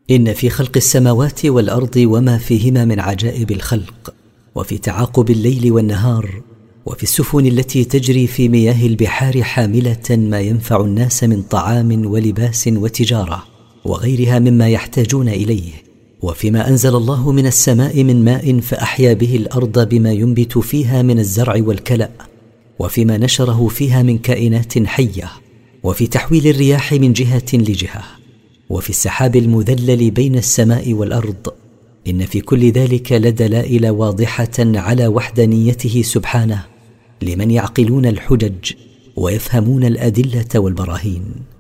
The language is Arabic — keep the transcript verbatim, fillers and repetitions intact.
إن في خلق السماوات والأرض وما فيهما من عجائب الخلق، وفي تعاقب الليل والنهار، وفي السفن التي تجري في مياه البحار حاملة ما ينفع الناس من طعام ولباس وتجارة وغيرها مما يحتاجون إليه، وفيما أنزل الله من السماء من ماء فأحيا به الأرض بما ينبت فيها من الزرع والكلأ، وفيما نشره فيها من كائنات حية، وفي تحويل الرياح من جهة لجهة، وفي السحاب المذلل بين السماء والأرض. إن في كل ذلك لدلائل واضحة على وحدانيته سبحانه لمن يعقلون الحجج ويفهمون الأدلة والبراهين.